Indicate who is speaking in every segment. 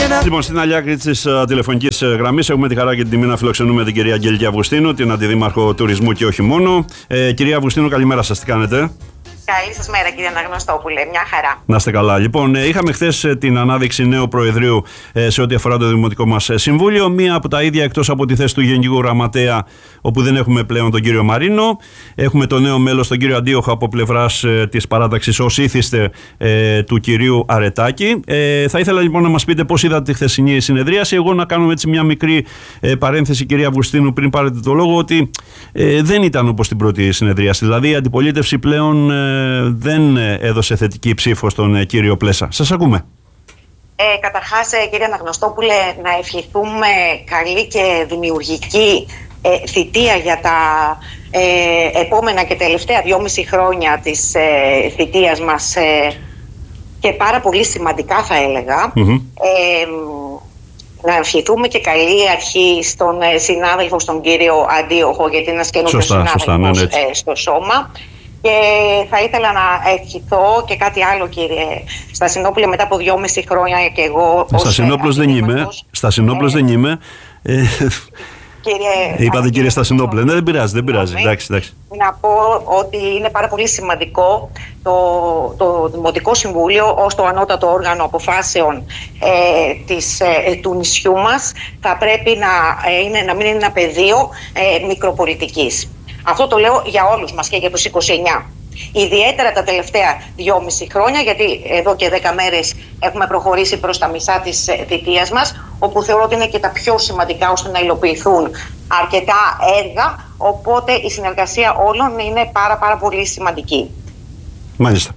Speaker 1: Λοιπόν, στην άλλη άκρη της τηλεφωνικής γραμμής έχουμε τη χαρά και την τιμή να φιλοξενούμε την κυρία Αγγελική Αυγουστίνου, την Αντιδήμαρχο Τουρισμού και όχι μόνο. Κυρία Αυγουστίνου, καλημέρα σας, τι κάνετε?
Speaker 2: Καλή σας μέρα, κύριε Αναγνωστόπουλε. Μια χαρά.
Speaker 1: Να είστε καλά. Λοιπόν, είχαμε χθες την ανάδειξη νέου Προεδρείου σε ό,τι αφορά το Δημοτικό μας Συμβούλιο. Μία από τα ίδια, εκτός από τη θέση του Γενικού Γραμματέα, όπου δεν έχουμε πλέον τον κύριο Μαρίνο. Έχουμε το νέο μέλος, τον κύριο Αντίοχο, από πλευράς της παράταξης, ως ήθιστε, του κυρίου Αρετάκη. Θα ήθελα λοιπόν να μας πείτε πώς είδατε τη χθεσινή συνεδρίαση. Εγώ να κάνω έτσι μια μικρή παρένθεση, κυρία Αυγουστίνου, πριν πάρετε το λόγο, ότι δεν ήταν όπως την πρώτη συνεδρίαση. Δηλαδή, η αντιπολίτευση πλέον δεν έδωσε θετική ψήφο στον κύριο Πλέσα. Σας ακούμε.
Speaker 2: Καταρχάς, κύριε Αναγνωστόπουλε, να ευχηθούμε καλή και δημιουργική θητεία για τα επόμενα και τελευταία 2,5 χρόνια της θητείας μας, και πάρα πολύ σημαντικά θα έλεγα. Να ευχηθούμε και καλή αρχή στον συνάδελφο, στον κύριο Αντίοχο, γιατί είναι ένας καινούργιος συνάδελφος στο σώμα. Και θα ήθελα να ευχηθώ και κάτι άλλο, κύριε Στασινόπουλε, μετά από 2,5 χρόνια και εγώ.
Speaker 1: Στασινόπουλος δεν είμαι. Στασινόπουλος δεν είμαι. Είπατε κύριε Στασινόπουλε. Ναι, δεν πειράζει. Εντάξει.
Speaker 2: Να πω ότι είναι πάρα πολύ σημαντικό το Δημοτικό Συμβούλιο ως το ανώτατο όργανο αποφάσεων του νησιού μας θα πρέπει να μην είναι ένα πεδίο μικροπολιτικής. Αυτό το λέω για όλους μας και για τους 29. Ιδιαίτερα τα τελευταία 2,5 χρόνια, γιατί εδώ και 10 μέρες έχουμε προχωρήσει προς τα μισά της θητείας μας, όπου θεωρώ ότι είναι και τα πιο σημαντικά ώστε να υλοποιηθούν αρκετά έργα, οπότε η συνεργασία όλων είναι πάρα πολύ σημαντική.
Speaker 1: Μάλιστα.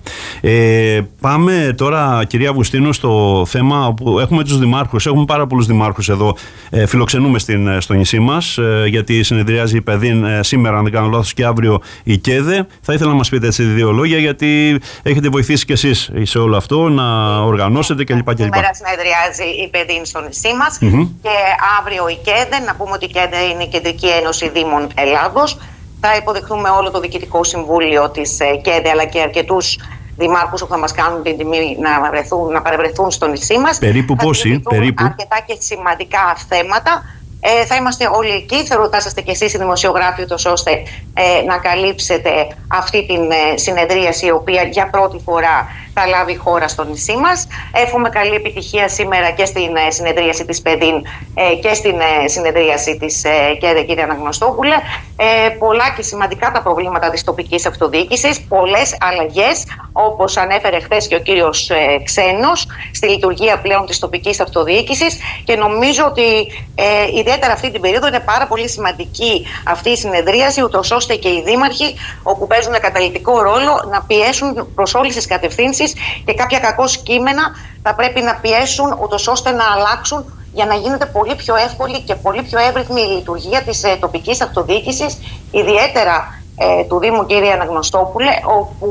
Speaker 1: Πάμε τώρα, κυρία Αυγουστίνου, στο θέμα που έχουμε τους δημάρχους. Έχουμε πάρα πολλούς δημάρχους εδώ. Φιλοξενούμε στο νησί μας, γιατί συνεδριάζει η ΠΕΔΗΝ σήμερα, αν δεν κάνω λάθος, και αύριο η ΚΕΔΕ. Θα ήθελα να μας πείτε έτσι 2 λόγια, γιατί έχετε βοηθήσει κι εσείς σε όλο αυτό να οργανώσετε κλπ.
Speaker 2: Σήμερα συνεδριάζει η ΠΕΔΗΝ στο νησί μας και αύριο η ΚΕΔΕ. Να πούμε ότι η ΚΕΔΕ είναι η Κεντρική Ένωση Δήμων Ελλάδος. Θα υποδεχθούμε όλο το Διοικητικό Συμβούλιο της ΚΕΔΕ, αλλά και αρκετούς δημάρχους που θα μας κάνουν την τιμή να παρευρεθούν στο νησί μας.
Speaker 1: Περίπου πόσοι?
Speaker 2: Αρκετά και σημαντικά θέματα. Θα είμαστε όλοι εκεί. Θα είσαστε και εσείς οι δημοσιογράφοι, ώστε να καλύψετε αυτή την συνεδρίαση, η οποία για πρώτη φορά θα λάβει η χώρα στο νησί μας. Εύχομαι καλή επιτυχία σήμερα και στην συνεδρίαση της ΠΕΔΗΝ και στην συνεδρίαση της ΚΕΔΕ, κύριε Αναγνωστόπουλε. Πολλά και σημαντικά τα προβλήματα της τοπικής αυτοδιοίκησης, πολλές αλλαγές, όπως ανέφερε χθες και ο κύριος Ξένος, στη λειτουργία πλέον της τοπικής αυτοδιοίκησης, και νομίζω ότι ιδιαίτερα αυτή την περίοδο είναι πάρα πολύ σημαντική αυτή η συνεδρίαση, ούτως ώστε και οι δήμαρχοι, όπου παίζουν καταλυτικό ρόλο, να πιέσουν προς όλες τις κατευθύνσεις, και κάποια κακώς κείμενα θα πρέπει να πιέσουν ούτως ώστε να αλλάξουν, για να γίνεται πολύ πιο εύκολη και πολύ πιο εύρυθμη η λειτουργία της τοπικής αυτοδιοίκησης, ιδιαίτερα του Δήμου, κύριε Αναγνωστόπουλε, όπου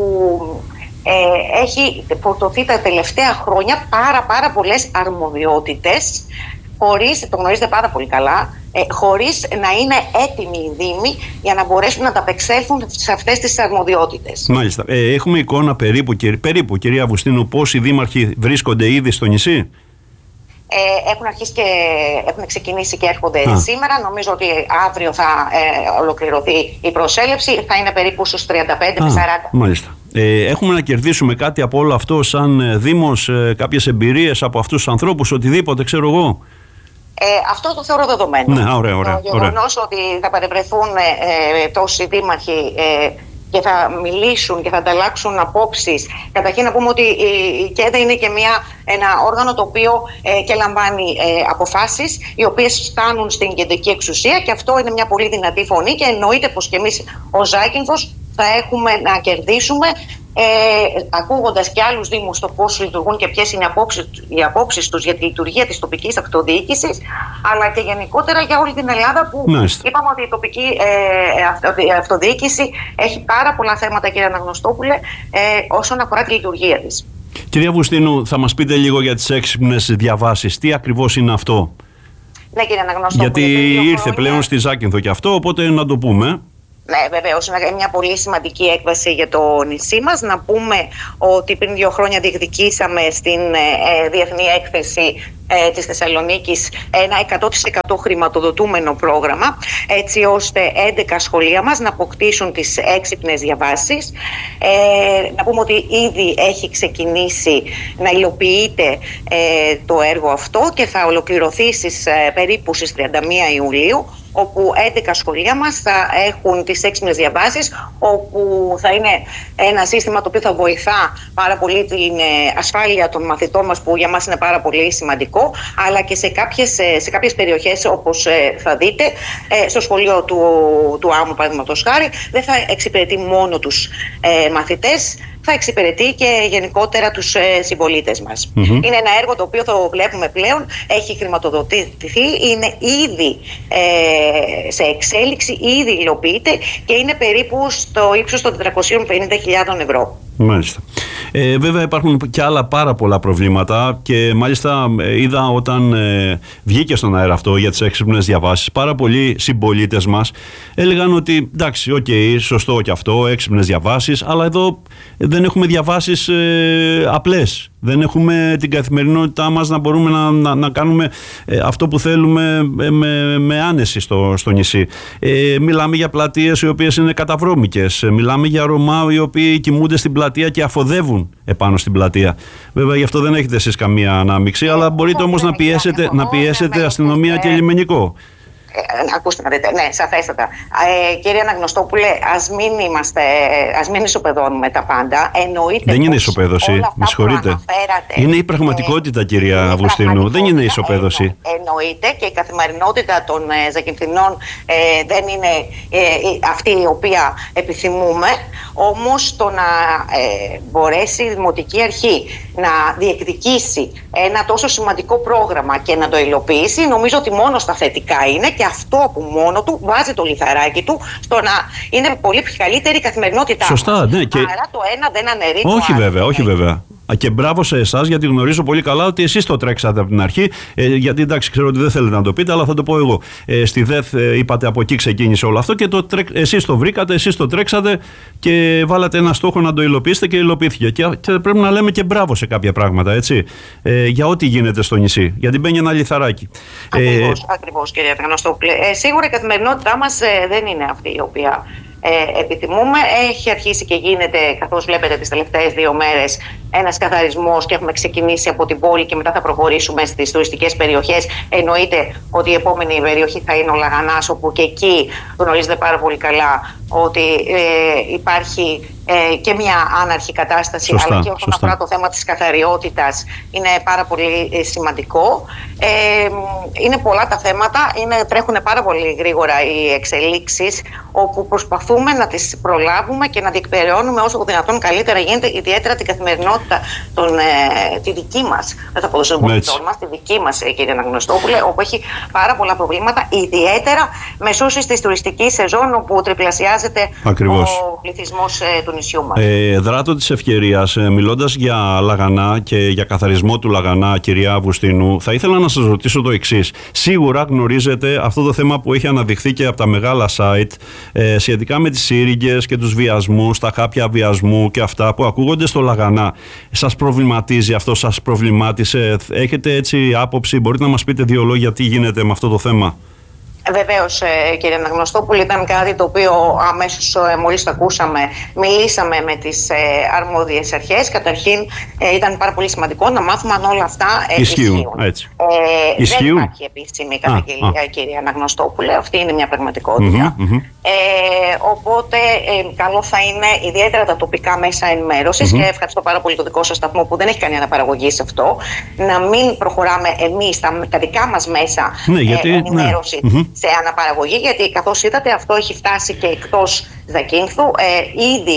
Speaker 2: έχει φορτωθεί τα τελευταία χρόνια πάρα πολλές αρμοδιότητες, χωρίς, το γνωρίζετε πάρα πολύ καλά, χωρίς να είναι έτοιμοι οι Δήμοι για να μπορέσουν να ανταπεξέλθουν σε αυτές τις αρμοδιότητες.
Speaker 1: Μάλιστα. Έχουμε εικόνα περίπου, κυρία Αυγουστίνου, πόσοι δήμαρχοι βρίσκονται ήδη στο νησί?
Speaker 2: Έχουν ξεκινήσει και έρχονται σήμερα. Νομίζω ότι αύριο θα ολοκληρωθεί η προσέλευση. Θα είναι περίπου στους 35-40.
Speaker 1: Μάλιστα. Έχουμε να κερδίσουμε κάτι από όλο αυτό σαν Δήμος, κάποιες εμπειρίες από αυτούς τους ανθρώπους, οτιδήποτε, ξέρω εγώ?
Speaker 2: Αυτό το θεωρώ δεδομένο.
Speaker 1: Ναι, ωραία.
Speaker 2: Το γεγονός ότι θα παρευρεθούν τόσοι δήμαρχοι και θα μιλήσουν και θα ανταλλάξουν απόψεις. Καταρχήν να πούμε ότι η ΚΕΔΕ είναι και ένα όργανο το οποίο και λαμβάνει αποφάσεις, οι οποίες φτάνουν στην κεντρική εξουσία, και αυτό είναι μια πολύ δυνατή φωνή, και εννοείται πως και εμείς ως Ζάκυνθος θα έχουμε να κερδίσουμε, ακούγοντας και άλλους δήμους το πώς λειτουργούν και ποιες είναι οι απόψεις τους για τη λειτουργία της τοπικής αυτοδιοίκησης, αλλά και γενικότερα για όλη την Ελλάδα, που είπαμε ότι η τοπική αυτοδιοίκηση έχει πάρα πολλά θέματα, κύριε Αναγνωστόπουλε, όσον αφορά τη λειτουργία της.
Speaker 1: Κυρία Αυγουστίνου, θα μας πείτε λίγο για τις έξυπνες διαβάσεις. Τι ακριβώς είναι αυτό?
Speaker 2: Ναι, κύριε Αναγνωστόπουλε.
Speaker 1: Γιατί ήρθε πλέον στη Ζάκυνθο και αυτό, οπότε να το πούμε.
Speaker 2: Ναι, βεβαίως, είναι μια πολύ σημαντική έκβαση για το νησί μας. Να πούμε ότι πριν 2 χρόνια διεκδικήσαμε στην Διεθνή Έκθεση της Θεσσαλονίκης ένα 100% χρηματοδοτούμενο πρόγραμμα, έτσι ώστε 11 σχολεία μας να αποκτήσουν τις έξυπνες διαβάσεις. Να πούμε ότι ήδη έχει ξεκινήσει να υλοποιείται το έργο αυτό και θα ολοκληρωθεί περίπου στις 31 Ιουλίου, όπου 11 σχολεία μας θα έχουν τις έξυπνες διαβάσεις, όπου θα είναι ένα σύστημα το οποίο θα βοηθά πάρα πολύ την ασφάλεια των μαθητών μας, που για μας είναι πάρα πολύ σημαντικό, αλλά και σε κάποιες περιοχές, όπως θα δείτε, στο σχολείο του Άμμου, παραδείγματος χάρη, δεν θα εξυπηρετεί μόνο τους μαθητές, θα εξυπηρετεί και γενικότερα τους συμπολίτες μας. Είναι ένα έργο το οποίο το βλέπουμε πλέον, έχει χρηματοδοτηθεί, είναι ήδη σε εξέλιξη, ήδη υλοποιείται και είναι περίπου στο ύψος των 450.000 ευρώ.
Speaker 1: Μάλιστα. Βέβαια υπάρχουν και άλλα πάρα πολλά προβλήματα και μάλιστα είδα όταν βγήκε στον αέρα αυτό για τις έξυπνες διαβάσεις, πάρα πολλοί συμπολίτες μας έλεγαν ότι εντάξει, σωστό και αυτό, έξυπνες διαβάσεις, αλλά εδώ δεν έχουμε διαβάσεις απλές. Δεν έχουμε την καθημερινότητά μας να μπορούμε να κάνουμε αυτό που θέλουμε με άνεση στο νησί. Μιλάμε για πλατείες οι οποίες είναι καταβρώμικες. Μιλάμε για Ρωμά οι οποίοι κοιμούνται στην πλατεία και αφοδεύουν επάνω στην πλατεία. Βέβαια γι' αυτό δεν έχετε εσείς καμία ανάμειξη, αλλά μπορείτε όμως να πιέσετε αστυνομία και λιμενικό.
Speaker 2: Ακούστε να δείτε, ναι, σαφέστατα. Κύριε Αναγνωστόπουλε, ας μην ισοπεδώνουμε τα πάντα. Εννοείται.
Speaker 1: Δεν είναι ισοπαίδωση, με συγχωρείτε. Είναι η πραγματικότητα, κυρία Αυγουστίνου. Δεν είναι ισοπαίδωση.
Speaker 2: Εννοείται, και η καθημερινότητα των Ζακυνθινών δεν είναι αυτή η οποία επιθυμούμε. Όμως το να μπορέσει η Δημοτική Αρχή να διεκδικήσει ένα τόσο σημαντικό πρόγραμμα και να το υλοποιήσει, νομίζω ότι μόνο στα θετικά είναι, και αυτό από μόνο του βάζει το λιθαράκι του στο να είναι πολύ πιο καλύτερη η καθημερινότητά.
Speaker 1: Σωστά, ναι. Και...
Speaker 2: άρα το ένα δεν αναιρεί το
Speaker 1: όχι
Speaker 2: άλλο.
Speaker 1: Βέβαια, όχι βέβαια. Και μπράβο σε εσάς, γιατί γνωρίζω πολύ καλά ότι εσείς το τρέξατε από την αρχή. Γιατί εντάξει, ξέρω ότι δεν θέλετε να το πείτε, αλλά θα το πω εγώ. Στη ΔΕΘ είπατε από εκεί ξεκίνησε όλο αυτό και εσείς το βρήκατε, εσείς το τρέξατε και βάλατε ένα στόχο να το υλοποιήσετε και υλοποιήθηκε. Και πρέπει να λέμε και μπράβο σε κάποια πράγματα, έτσι. Για ό,τι γίνεται στο νησί. Γιατί μπαίνει ένα λιθαράκι.
Speaker 2: Ακριβώς, κύριε Αναγνωστόπουλε. Σίγουρα η καθημερινότητά μας δεν είναι αυτή η οποία επιθυμούμε. Έχει αρχίσει και γίνεται, καθώς βλέπετε τις τελευταίες 2 μέρες, ένας καθαρισμός και έχουμε ξεκινήσει από την πόλη και μετά θα προχωρήσουμε στις τουριστικές περιοχές. Εννοείται ότι η επόμενη περιοχή θα είναι ο Λαγανάς, όπου και εκεί γνωρίζετε πάρα πολύ καλά ότι υπάρχει και μια άναρχη κατάσταση.
Speaker 1: Σωστά,
Speaker 2: αλλά και όσον αφορά το θέμα της καθαριότητας είναι πάρα πολύ σημαντικό. Είναι πολλά τα θέματα, τρέχουν πάρα πολύ γρήγορα οι εξελίξεις, όπου προσπαθούμε να τις προλάβουμε και να διεκπεραιώνουμε όσο το δυνατόν καλύτερα γίνεται, ιδιαίτερα την καθημερινότητα τη δική μας, δεν θα πω των συμπολιτών μας, τη δική μας, κύριε Αναγνωστόπουλε, όπου έχει πάρα πολλά προβλήματα, ιδιαίτερα μεσούσης της τουριστικής σεζόν, όπου τριπλασιάζεται ο πληθυσμός του νησιού μας.
Speaker 1: Δράτω της ευκαιρίας, μιλώντας για Λαγανά και για καθαρισμό του Λαγανά, κυρία Αυγουστίνου, θα ήθελα να σας ρωτήσω το εξής. Σίγουρα γνωρίζετε αυτό το θέμα που έχει αναδειχθεί και από τα μεγάλα site σχετικά με τις σύριγγες και τους βιασμούς, τα χάπια βιασμού και αυτά που ακούγονται στο Λαγανά. Σας προβληματίζει αυτό, σας προβλημάτισε, έχετε έτσι άποψη, μπορείτε να μας πείτε 2 λόγια τι γίνεται με αυτό το θέμα?
Speaker 2: Βεβαίως, κύριε Αναγνωστόπουλη, ήταν κάτι το οποίο αμέσως μόλις το ακούσαμε, μιλήσαμε με τις αρμόδιες αρχές. Καταρχήν ήταν πάρα πολύ σημαντικό να μάθουμε αν όλα αυτά ισχύουν. Δεν υπάρχει επίσημη καταγγελία, κύριε Αναγνωστόπουλε, αυτή είναι μια πραγματικότητα. Οπότε καλό θα είναι ιδιαίτερα τα τοπικά μέσα ενημέρωσης, και ευχαριστώ πάρα πολύ το δικό σας σταθμό που δεν έχει κάνει αναπαραγωγή σε αυτό, να μην προχωράμε εμείς τα δικά μας μέσα ενημέρωση σε αναπαραγωγή, γιατί καθώς είδατε αυτό έχει φτάσει και εκτός Ζακύνθου. Ήδη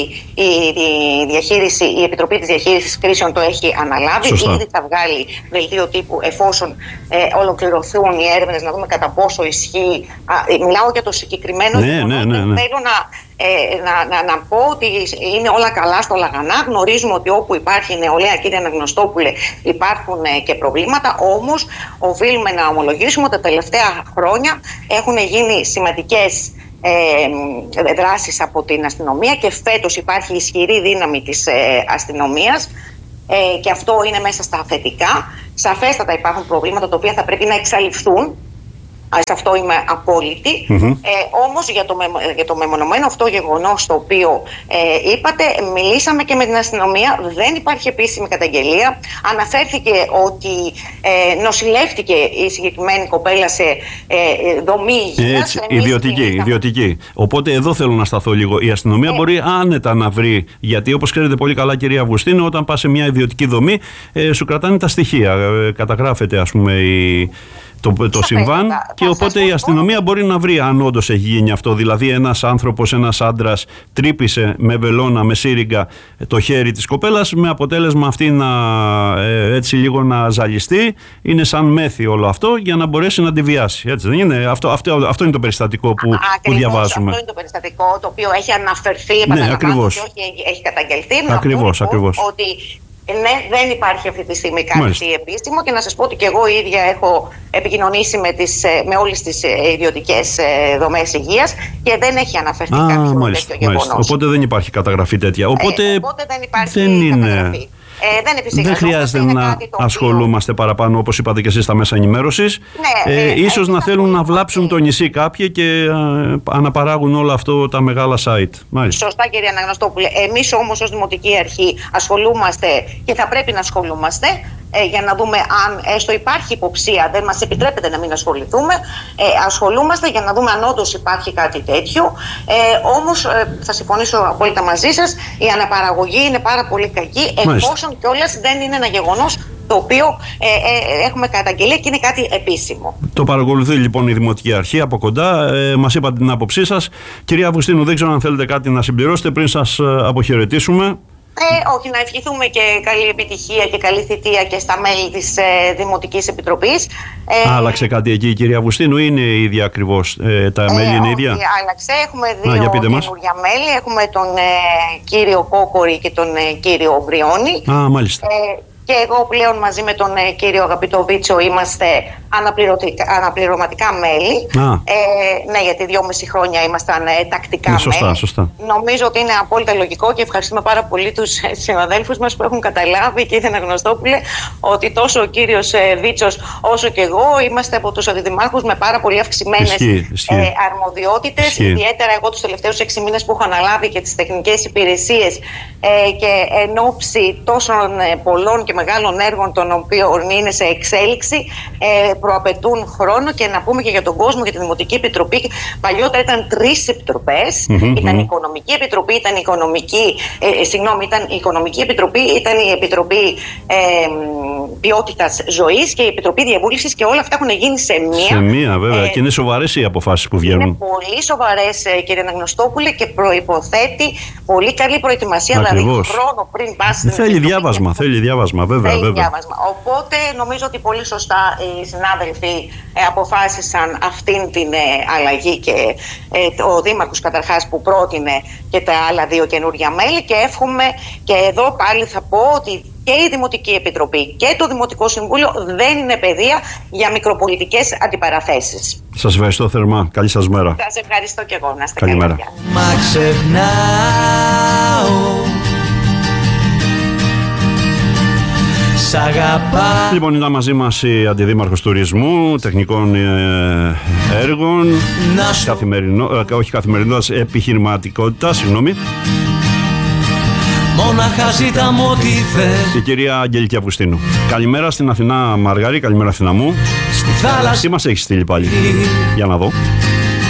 Speaker 2: η Επιτροπή της Διαχείρισης Κρίσεων το έχει αναλάβει.
Speaker 1: Σωστά.
Speaker 2: Ήδη θα βγάλει δελτίο τύπου εφόσον ολοκληρωθούν οι έρευνες, να δούμε κατά πόσο ισχύει. Μιλάω για το συγκεκριμένο. Θέλω να πω ότι είναι όλα καλά στο Λαγανά. Γνωρίζουμε ότι όπου υπάρχει νεολαία, κύριε Αναγνωστόπουλε, υπάρχουν και προβλήματα. Όμως οφείλουμε να ομολογήσουμε ότι τα τελευταία χρόνια έχουν γίνει σημαντικές δράσεις από την αστυνομία, και φέτος υπάρχει ισχυρή δύναμη της αστυνομίας, και αυτό είναι μέσα στα θετικά. Σαφέστατα υπάρχουν προβλήματα τα οποία θα πρέπει να εξαλειφθούν. Σε αυτό είμαι απόλυτη. Όμως για το μεμονωμένο αυτό γεγονός το οποίο είπατε, μιλήσαμε και με την αστυνομία. Δεν υπάρχει επίσημη καταγγελία. Αναφέρθηκε ότι νοσηλεύτηκε η συγκεκριμένη κοπέλα σε δομή υγείας.
Speaker 1: Ιδιωτική. Οπότε εδώ θέλω να σταθώ λίγο. Η αστυνομία μπορεί άνετα να βρει, γιατί όπως ξέρετε πολύ καλά, κυρία Αυγουστίνου, όταν πας σε μια ιδιωτική δομή, σου κρατάνε τα στοιχεία. Καταγράφεται, ας πούμε, το συμβάν, και οπότε η αστυνομία μπορεί να βρει αν όντως έχει γίνει αυτό. Δηλαδή ένας άνθρωπος, ένας άντρας τρύπησε με βελόνα, με σύριγγα το χέρι της κοπέλας, με αποτέλεσμα αυτή έτσι λίγο να ζαλιστεί. Είναι σαν μέθη όλο αυτό, για να μπορέσει να τη βιάσει. Έτσι δεν είναι? Αυτό είναι το περιστατικό που διαβάζουμε.
Speaker 2: Αυτό είναι το περιστατικό το οποίο έχει αναφερθεί,
Speaker 1: ναι, ακριβώς.
Speaker 2: Όχι, έχει καταγγελθεί.
Speaker 1: Ακριβώς.
Speaker 2: Ότι ναι, δεν υπάρχει αυτή τη στιγμή κάτι επίσημο, και να σας πω ότι και εγώ ίδια έχω επικοινωνήσει με όλες τις ιδιωτικές δομές υγείας και δεν έχει αναφερθεί κάποιο τέτοιο γεγονός.
Speaker 1: Οπότε δεν υπάρχει καταγραφή τέτοια. Οπότε
Speaker 2: δεν υπάρχει καταγραφή.
Speaker 1: Δεν χρειάζεται να ασχολούμαστε παραπάνω, όπως είπατε και εσείς, στα μέσα ενημέρωσης. Ίσως να θέλουν να βλάψουν το νησί κάποιοι και αναπαράγουν όλο αυτό τα μεγάλα site. Μάλιστα.
Speaker 2: Σωστά, κυρία Αναγνωστόπουλε. Εμείς όμως ως Δημοτική Αρχή ασχολούμαστε και θα πρέπει να ασχολούμαστε για να δούμε αν έστω υπάρχει υποψία, δεν μας επιτρέπεται να μην ασχοληθούμε. Ασχολούμαστε για να δούμε αν όντως υπάρχει κάτι τέτοιο. Όμως θα συμφωνήσω απόλυτα μαζί σας, η αναπαραγωγή είναι πάρα πολύ κακή, εφόσον κιόλας δεν είναι ένα γεγονός το οποίο έχουμε καταγγελία και είναι κάτι επίσημο.
Speaker 1: Το παρακολουθεί λοιπόν η Δημοτική Αρχή από κοντά. Μας είπατε την άποψή σας. Κυρία Αυγουστίνου, δεν ξέρω αν θέλετε κάτι να συμπληρώσετε πριν σας αποχαιρετήσουμε.
Speaker 2: Όχι, να ευχηθούμε και καλή επιτυχία και καλή θητεία και στα μέλη της Δημοτικής Επιτροπής.
Speaker 1: Άλλαξε κάτι εκεί η κυρία Αυγουστίνου, ή είναι ίδια ακριβώς? Τα μέλη είναι ίδια?
Speaker 2: Άλλαξε. Έχουμε δύο καινούργια μέλη. Έχουμε τον κύριο Κόκορη και τον κύριο Βριώνη.
Speaker 1: Μάλιστα.
Speaker 2: Και εγώ πλέον μαζί με τον κύριο αγαπητό Βίτσο είμαστε αναπληρωματικά μέλη. Ναι, γιατί 2,5 χρόνια ήμασταν τακτικά μέλη.
Speaker 1: Σωστά.
Speaker 2: Νομίζω ότι είναι απόλυτα λογικό και ευχαριστούμε πάρα πολύ τους συναδέλφους μας που έχουν καταλάβει, κύριε Αναγνωστόπουλε, ότι τόσο ο κύριος Βίτσος όσο και εγώ είμαστε από τους αντιδημάρχους με πάρα πολύ αυξημένες αρμοδιότητες. Ιδιαίτερα εγώ τους τελευταίους 6 μήνες που έχω αναλάβει και τις τεχνικές υπηρεσίες και εν ώψη τόσων πολλών και μεγάλων έργων των οποίων είναι σε εξέλιξη, προαπαιτούν χρόνο. Και να πούμε και για τον κόσμο, για τη Δημοτική Επιτροπή, παλιότερα ήταν 3 επιτροπές. Ήταν η Οικονομική Επιτροπή, ήταν η Οικονομική Επιτροπή, ήταν η Επιτροπή Ποιότητας Ζωής και η Επιτροπή Διαβούλευσης, και όλα αυτά έχουν γίνει σε μία.
Speaker 1: Σε μία, βέβαια. Και είναι σοβαρές οι αποφάσεις που βγαίνουν. Είναι
Speaker 2: πολύ σοβαρές, κύριε Αναγνωστόπουλε, και προϋποθέτει πολύ καλή προετοιμασία.
Speaker 1: Ακριβώς.
Speaker 2: Δηλαδή χρόνο πριν πας στην
Speaker 1: Θέλει διάβασμα, βέβαια.
Speaker 2: Οπότε νομίζω ότι πολύ σωστά οι συνάδελφοι αποφάσισαν αυτήν την αλλαγή, και ο Δήμαρχος καταρχάς που πρότεινε και τα άλλα 2 καινούργια μέλη, και εύχομαι, και εδώ πάλι θα πω ότι και η Δημοτική Επιτροπή και το Δημοτικό Συμβούλιο δεν είναι πεδία για μικροπολιτικές αντιπαραθέσεις.
Speaker 1: Σας ευχαριστώ θερμά. Καλή σας μέρα.
Speaker 2: Σας ευχαριστώ και εγώ. Να είστε
Speaker 1: καλημέρα.
Speaker 3: Μα ξεχνάω, σ' αγαπάω.
Speaker 1: Λοιπόν, ήταν μαζί μας η Αντιδήμαρχος Τουρισμού, Τεχνικών Έργων, Επιχειρηματικότητας,
Speaker 3: Μόναχα ζήτα μου ό,τι θες.
Speaker 1: Η κυρία Αγγελική Αυγουστίνου. Καλημέρα στην Αθηνά Μαργαρή, καλημέρα Αθηνά μου.
Speaker 3: Στη θάλασσα.
Speaker 1: Τι μας έχει στείλει πάλι? Για να δω.